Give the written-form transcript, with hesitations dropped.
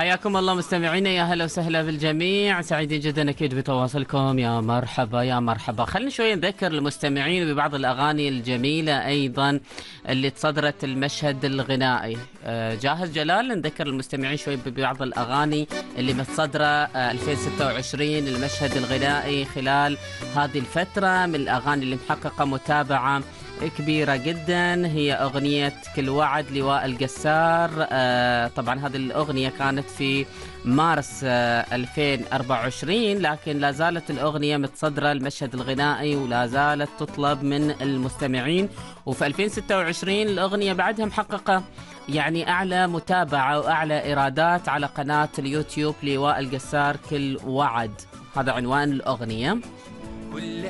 حياكم الله مستمعينا، يا هلا وسهلا بالجميع، سعيدين جدا اكيد بتواصلكم. يا مرحبا يا مرحبا. خلينا شوي نذكر المستمعين ببعض الاغاني الجميله ايضا اللي تصدرت المشهد الغنائي. جاهز جلال؟ نذكر المستمعين شوي ببعض الاغاني اللي متصدره 2026 المشهد الغنائي خلال هذه الفتره. من الاغاني اللي محققه متابعه كبيرة جدا هي أغنية كل وعد لوائل قسار. طبعا هذه الأغنية كانت في مارس 2024، لكن لا زالت الأغنية متصدرة المشهد الغنائي ولا زالت تطلب من المستمعين. وفي 2026 الأغنية بعدها محققة يعني أعلى متابعة وأعلى إيرادات على قناة اليوتيوب لوائل قسار. كل وعد هذا عنوان الأغنية.